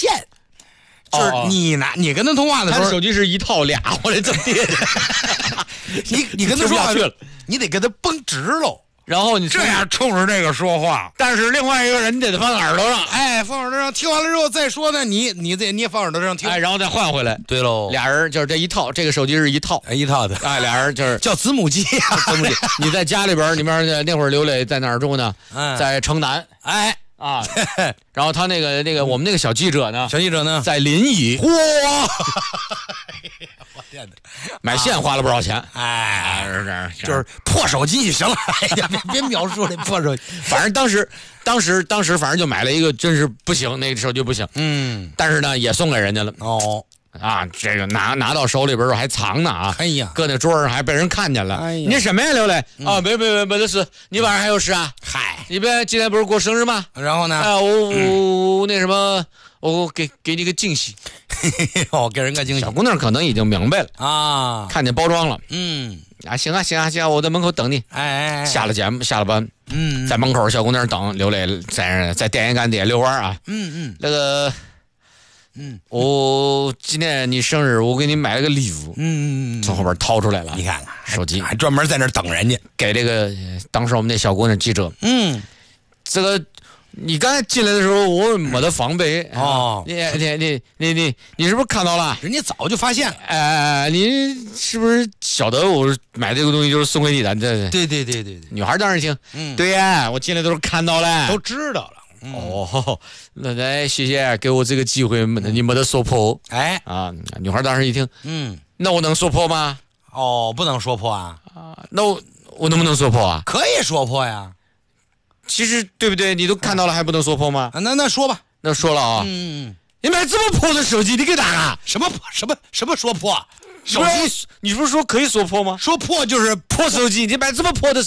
线。就是你跟他通话的时候， 他的手机是一套俩，我这怎么地？ 你跟他说话去了， 你得跟他绷直喽。 然后你这样冲着这个说话， 但是另外一个人你得放耳朵上， 放耳朵上，听完了之后再说呢，你也放耳朵上听， 然后再换回来。 对喽， 俩人就是这一套，这个手机是一套， 一套的， 俩人就是叫子母机， 子母机。你在家里边，那会儿刘磊在哪儿住呢？在城南，然后他那个我们那个小记者呢，在临沂， 嚯！我天哪， 买线花了不少钱， 就是破手机就行了，别描述这破手机。 反正当时反正就买了一个，真是不行，那个手机不行，但是呢也送给人家了。这个拿到手里边还藏呢啊！ 哎呀， 搁那桌上还被人看见了。你什么呀，刘磊？没的事。你晚上还有事啊？ 嗨， 你今天不是过生日吗？ 然后呢？ 我那什么，我给你个惊喜。 给人个惊喜。 小姑娘可能已经明白了啊， 看见包装了。行啊，我在门口等你。下了节目，下了班。在门口小姑娘等刘磊在电线杆底下遛弯啊。那个。我今天你生日，我给你买了个礼物。从后边掏出来了， 你看看手机， 还专门在那等人家， 给这个当时我们那小姑娘记者。这个你刚才进来的时候，我没得防备你是不是看到了？ 人家早就发现了。 你是不是晓得我买这个东西就是送给你的？ 对， 女孩当然听。对呀，我进来都是看到了， 都知道了。 那谢谢给我这个机会，你没得说破。女孩当时一听，那我能说破吗？ 不能说破啊。 那我能不能说破啊？ 可以说破呀。 其实对不对？你都看到了还不能说破吗？ 那说吧。 那说了啊。你买这么破的手机，你给打啊？ 什么说破？ 手机，你不是说可以说破吗？ 说破就是破手机，你买这么破的